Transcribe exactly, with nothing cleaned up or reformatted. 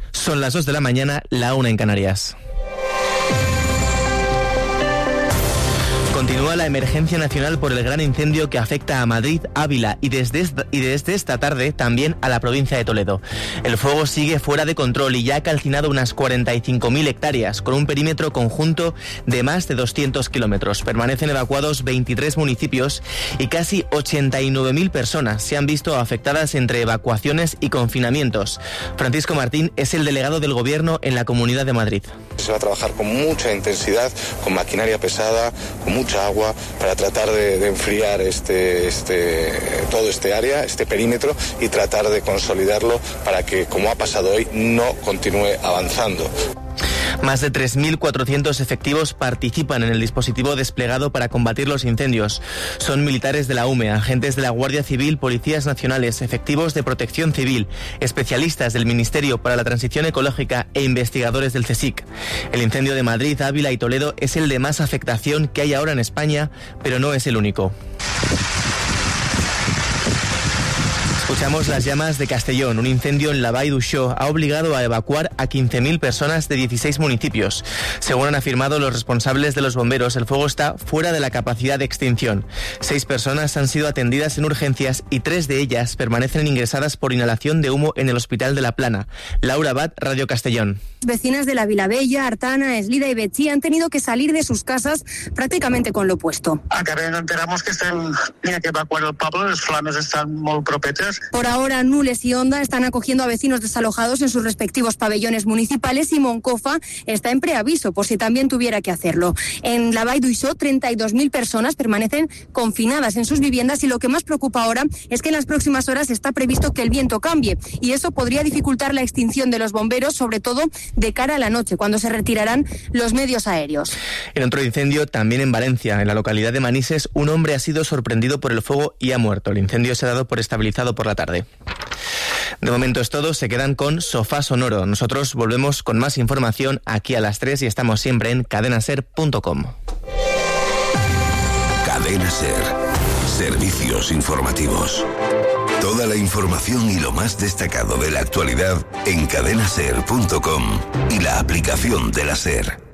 Son las dos de la mañana, la una en Canarias. Continúa la emergencia nacional por el gran incendio que afecta a Madrid, Ávila y desde, esta, y desde esta tarde también a la provincia de Toledo. El fuego sigue fuera de control y ya ha calcinado unas cuarenta y cinco mil hectáreas, con un perímetro conjunto de más de doscientos kilómetros. Permanecen evacuados veintitrés municipios y casi ochenta y nueve mil personas se han visto afectadas entre evacuaciones y confinamientos. Francisco Martín es el delegado del Gobierno en la Comunidad de Madrid. Se va a trabajar con mucha intensidad, con maquinaria pesada, con mucha agua, para tratar de, de enfriar este, este, todo este área, este perímetro, y tratar de consolidarlo para que, como ha pasado hoy, no continúe avanzando. Más de tres mil cuatrocientos efectivos participan en el dispositivo desplegado para combatir los incendios. Son militares de la U M E, agentes de la Guardia Civil, policías nacionales, efectivos de protección civil, especialistas del Ministerio para la Transición Ecológica e investigadores del CSIC. El incendio de Madrid, Ávila y Toledo es el de más afectación que hay ahora en España, pero no es el único. Escuchamos las llamas de Castellón. Un incendio en la Vall d'Uixó ha obligado a evacuar a quince mil personas de dieciséis municipios. Según han afirmado los responsables de los bomberos, el fuego está fuera de la capacidad de extinción. Seis personas han sido atendidas en urgencias y tres de ellas permanecen ingresadas por inhalación de humo en el Hospital de la Plana. Laura Abad, Radio Castellón. Vecinas de la Vilabella, Artana, Eslida y Betxí han tenido que salir de sus casas prácticamente con lo opuesto. Acabem d'enterar-nos que estem, n'hi que evacuar el poble, les flames estan molt propetes. Por ahora, Nules y Onda están acogiendo a vecinos desalojados en sus respectivos pabellones municipales y Moncofa está en preaviso por si también tuviera que hacerlo. En la Vall d'Uixó, treinta y dos mil personas permanecen confinadas en sus viviendas y lo que más preocupa ahora es que en las próximas horas está previsto que el viento cambie y eso podría dificultar la extinción de los bomberos, sobre todo de cara a la noche, cuando se retirarán los medios aéreos. En otro incendio, también en Valencia, en la localidad de Manises, un hombre ha sido sorprendido por el fuego y ha muerto. El incendio se ha dado por estabilizado por la tarde. De momento es todo, se quedan con Sofá Sonoro. Nosotros volvemos con más información aquí a las tres y estamos siempre en cadena ser punto com. Cadena Ser. Servicios informativos. Toda la información y lo más destacado de la actualidad en cadena ser punto com y la aplicación de la SER.